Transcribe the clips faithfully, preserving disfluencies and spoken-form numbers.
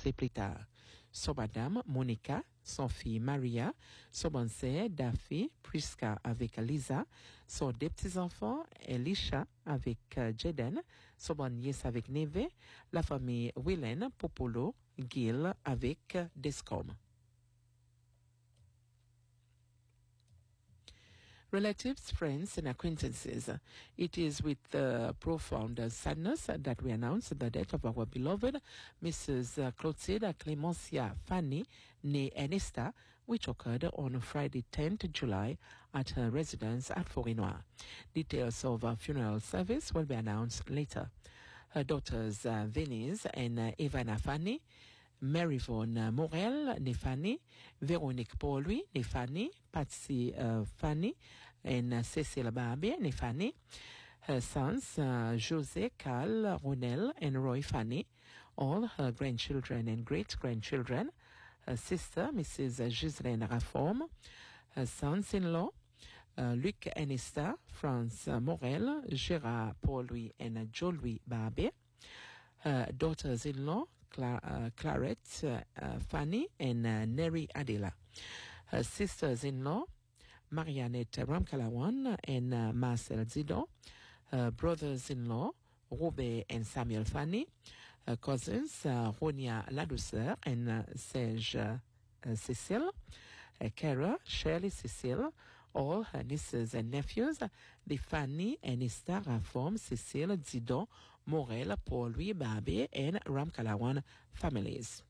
annoncer plus tard. Son madame, Monica, son fille Maria, son bonne sœur Daphne, Priska avec Lisa, son deux petits-enfants Elisha avec euh, Jaden, son bonne nièce avec Neve, la famille Willen, Popolo, Gil avec euh, Descom. Relatives, friends, and acquaintances, it is with uh, profound uh, sadness that we announce the death of our beloved Missus Uh, Clotilde Clemencia Fanny, née Ernesta, which occurred on Friday tenth July at her residence at Forêt-Noire. Details of her funeral service will be announced later. Her daughters, uh, Venise and uh, Ivana Fanny, Maryvonne Morel, née Fanny, Véronique Paul-Louis, née Fanny, Patsy uh, Fanny, and uh, Cécile Barbier, née Fanny, her sons, uh, José, Carl, Ronel, and Roy Fanny, all her grandchildren and great-grandchildren, her sister, Missus Ghislaine Raforme, her sons-in-law, uh, Luc Ernesta, France uh, Morel, Gérard Paul-Louis, and uh, Joe-Louis Barbier, her daughters-in-law, Cla- uh, Claret, uh, uh, Fanny, and uh, Neri Adela. Her sisters-in-law, Marianette Ramkalawan and uh, Marcel Zidon. Her brothers-in-law, Robert and Samuel Fanny. Her cousins, uh, Ronia Ladouceur and uh, Serge uh, Cécile. Her Kara, Shirley Cécile. All her nieces and nephews, the Fanny and Ista Raforme, Cécile, Zidon, Morel, Paul-Louis, Barbier, and Ramkalawan families.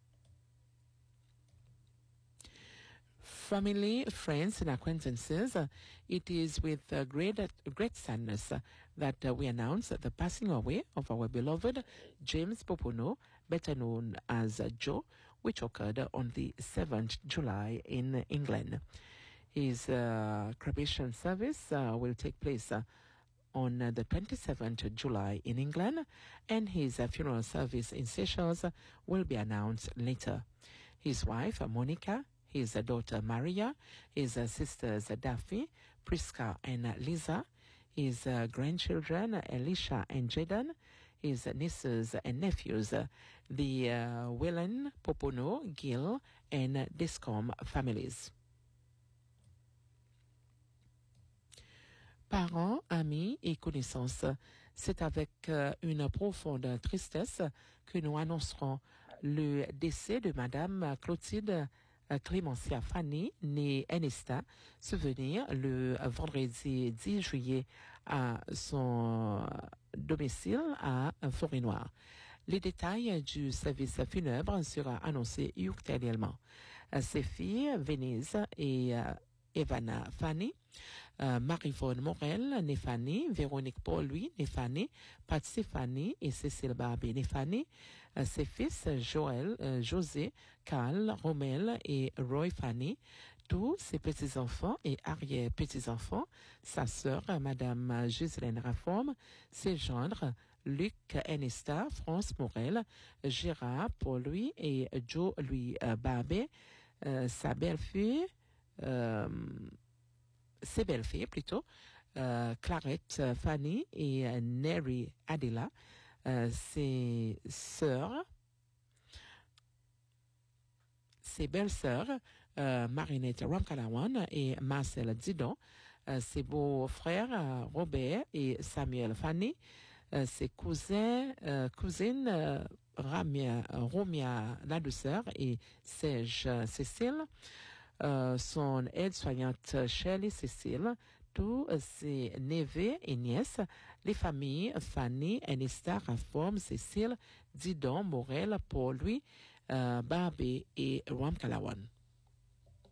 Family, friends, and acquaintances, uh, it is with uh, great uh, great sadness uh, that uh, we announce the passing away of our beloved James Popono, better known as uh, Joe, which occurred on the seventh July in England. His uh, cremation service uh, will take place uh, on uh, the twenty-seventh July in England, and his uh, funeral service in Seychelles uh, will be announced later. His wife, uh, Monica, his uh, daughter, Maria, his uh, sisters, uh, Daphne, Priska, and uh, Lisa, his uh, grandchildren, uh, Elisha and Jaden, his uh, nieces and nephews, uh, the uh, Willen, Popono, Gil, and uh, Descom families. Parents, amis et connaissances, c'est avec euh, une profonde tristesse que nous annoncerons le décès de Madame Clotilde euh, Clemencia Fanny, née Ernesta, souvenir le vendredi dix juillet à son domicile à Forêt-Noire. Les détails du service funèbre seront annoncés ultérieurement. Euh, ses filles, Venise et euh, Ivana Fanny, Euh, Maryvonne Morel, née Fanny, Véronique Paul-Louis, née Fanny, Patsy Fanny et Cécile Barbier, née Fanny, euh, ses fils Joël, euh, José, Carl, Romel et Roy Fanny, tous ses petits-enfants et arrière-petits-enfants, sa sœur, Madame Ghislaine Raforme, ses gendres, Luc Ernesta, France Morel, Gérard Paul-Louis et Joe-Louis euh, Barbier, euh, sa belle-fille, euh, ses belles-filles plutôt, euh, Clarette euh, Fanny et euh, Neri Adela, euh, ses sœurs, ses belles-sœurs, euh, Marinette Ramkalawan et Marcel Didon, euh, ses beaux-frères euh, Robert et Samuel Fanny, euh, ses cousins, euh, cousines euh, Ramia, Romia Ladouceur et Serge euh, Cécile, Euh, son aide-soignante Shirley Cécile, tous ses neveux et nièces, les familles Fanny, Ernesta, Raforme, Cécile, Didon, Morel, Paul-Louis, euh, Barbier et Ramkalawan.